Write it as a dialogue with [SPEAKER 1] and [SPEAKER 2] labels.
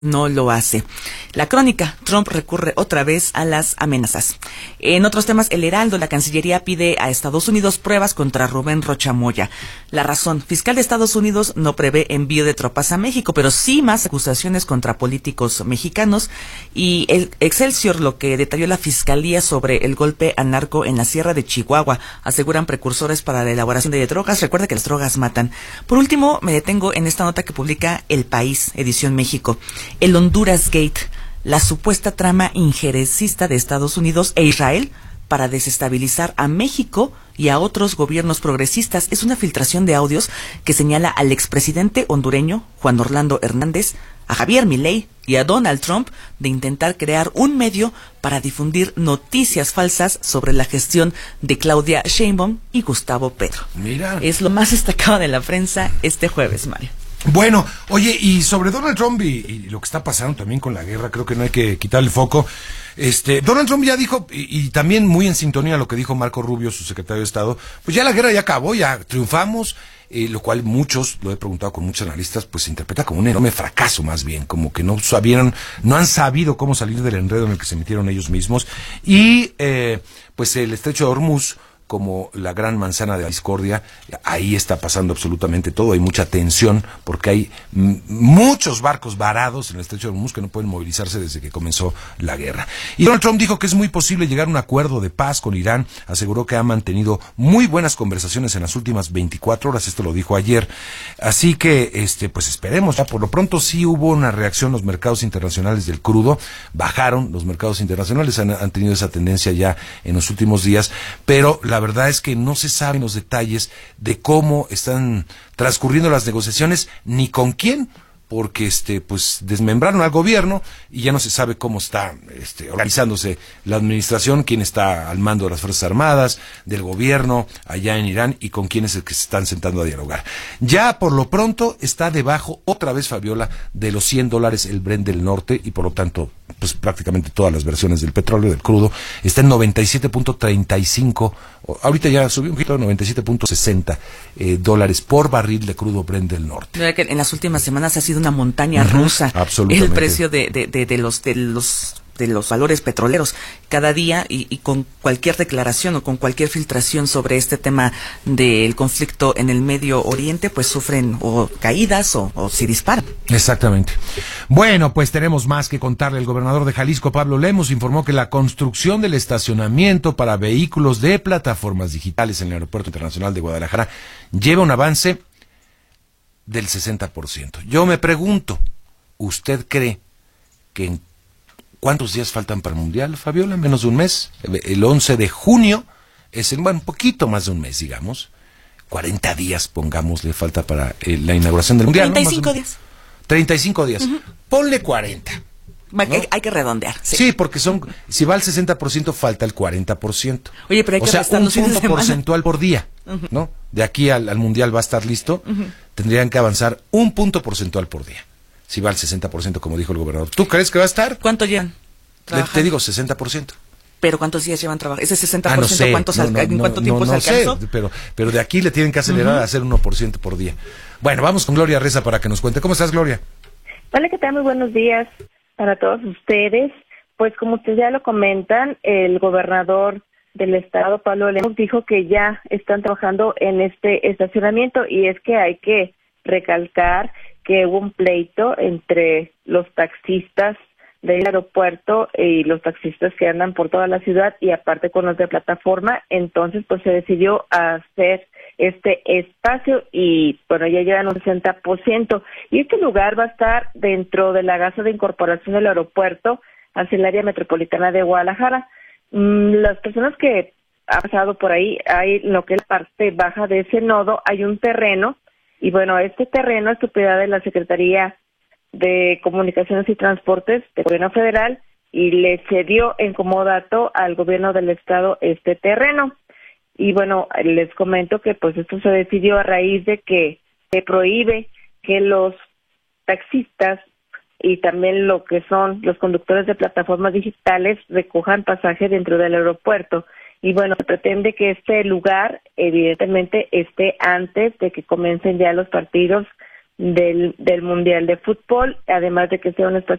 [SPEAKER 1] no lo hace. La crónica, Trump recurre otra vez a las amenazas. En otros temas, El Heraldo, la Cancillería pide a Estados Unidos pruebas contra Rubén Rocha Moya. La razón, fiscal de Estados Unidos no prevé envío de tropas a México, pero sí más acusaciones contra políticos mexicanos. Y el Excelsior, lo que detalló la Fiscalía sobre el golpe a narco en la Sierra de Chihuahua, aseguran precursores para la elaboración de drogas. Recuerda que las drogas matan. Por último, me detengo en esta nota que publica El País, edición México. El Honduras Gate, la supuesta trama injerencista de Estados Unidos e Israel para desestabilizar a México y a otros gobiernos progresistas. Es una filtración de audios que señala al expresidente hondureño Juan Orlando Hernández, a Javier Milei y a Donald Trump de intentar crear un medio para difundir noticias falsas sobre la gestión de Claudia Sheinbaum y Gustavo Petro.
[SPEAKER 2] Mira.
[SPEAKER 1] Es lo más destacado de la prensa este jueves, Mario.
[SPEAKER 2] Bueno, oye, y sobre Donald Trump y lo que está pasando también con la guerra, creo que no hay que quitar el foco. Donald Trump ya dijo, y también muy en sintonía a lo que dijo Marco Rubio, su secretario de Estado, pues ya la guerra ya acabó, ya triunfamos, lo cual muchos, lo he preguntado con muchos analistas, pues se interpreta como un enorme fracaso más bien, como que no han sabido cómo salir del enredo en el que se metieron ellos mismos, y pues el estrecho de Hormuz, como la gran manzana de la discordia, ahí está pasando absolutamente todo, hay mucha tensión, porque hay muchos barcos varados en el estrecho de Hormuz que no pueden movilizarse desde que comenzó la guerra. Y Donald Trump dijo que es muy posible llegar a un acuerdo de paz con Irán, aseguró que ha mantenido muy buenas conversaciones en las últimas 24 horas, esto lo dijo ayer, así que, pues esperemos, ya por lo pronto sí hubo una reacción en los mercados internacionales del crudo, bajaron, los mercados internacionales han tenido esa tendencia ya en los últimos días, pero la verdad es que no se saben los detalles de cómo están transcurriendo las negociaciones ni con quién, porque pues desmembraron al gobierno y ya no se sabe cómo está organizándose la administración, quién está al mando de las Fuerzas Armadas, del gobierno allá en Irán y con quién es el que se están sentando a dialogar. Ya por lo pronto está debajo otra vez, Fabiola, de los $100 el Brent del norte y por lo tanto pues prácticamente todas las versiones del petróleo, del crudo, está en 97.35, ahorita ya subió un poquito, 97.60 dólares por barril de crudo Brent del norte.
[SPEAKER 1] Mira que en las últimas semanas ha sido una montaña rusa el precio de los valores petroleros cada día y con cualquier declaración o con cualquier filtración sobre este tema del conflicto en el Medio Oriente, pues sufren o caídas o se disparan.
[SPEAKER 2] Exactamente. Bueno, pues tenemos más que contarle. El gobernador de Jalisco, Pablo Lemos, informó que la construcción del estacionamiento para vehículos de plataformas digitales en el Aeropuerto Internacional de Guadalajara lleva un avance del 60%. Yo me pregunto, ¿usted cree que en cuántos días faltan para el Mundial, Fabiola? Menos de un mes. El 11 de junio es un poquito más de un mes, digamos. 40 días, pongamos, le falta para la inauguración del Mundial.
[SPEAKER 1] 35
[SPEAKER 2] ¿no?
[SPEAKER 1] días.
[SPEAKER 2] 35 días. Ponle 40. ¿no?
[SPEAKER 1] Hay que redondear.
[SPEAKER 2] Sí, porque si va al 60%, falta el 40%.
[SPEAKER 1] Oye, pero hay que restar los fines de semana.
[SPEAKER 2] Un punto porcentual por día, ¿no? De aquí al Mundial va a estar listo. Tendrían que avanzar un punto porcentual por día. Si va al 60%, como dijo el gobernador. ¿Tú crees que va a estar?
[SPEAKER 1] ¿Cuánto llevan?
[SPEAKER 2] Te digo 60%.
[SPEAKER 1] ¿Pero cuántos días llevan trabajando? ¿Ese 60%
[SPEAKER 2] no sé.
[SPEAKER 1] ¿en cuánto tiempo se alcanzó?
[SPEAKER 2] Sé, pero de aquí le tienen que acelerar a hacer 1% por día. Bueno, vamos con Gloria Reza para que nos cuente. ¿Cómo estás, Gloria?
[SPEAKER 3] Hola, ¿qué tal? Muy buenos días para todos ustedes. Pues como ustedes ya lo comentan, el gobernador del estado, Pablo Lemos, dijo que ya están trabajando en este estacionamiento y es que hay que recalcar que hubo un pleito entre los taxistas del aeropuerto y los taxistas que andan por toda la ciudad y aparte con los de plataforma, entonces pues se decidió hacer este espacio y bueno, ya llevan un 60% y este lugar va a estar dentro de la gasa de incorporación del aeropuerto hacia el área metropolitana de Guadalajara. Las personas que han pasado por ahí, hay lo que es la parte baja de ese nodo, hay un terreno y bueno, este terreno es propiedad de la Secretaría de Comunicaciones y Transportes del Gobierno Federal y le cedió en comodato al Gobierno del Estado este terreno. Y bueno, les comento que pues esto se decidió a raíz de que se prohíbe que los taxistas y también lo que son los conductores de plataformas digitales recojan pasaje dentro del aeropuerto. Y bueno, se pretende que este lugar evidentemente esté antes de que comiencen ya los partidos del Mundial de Fútbol, además de que sea un espacio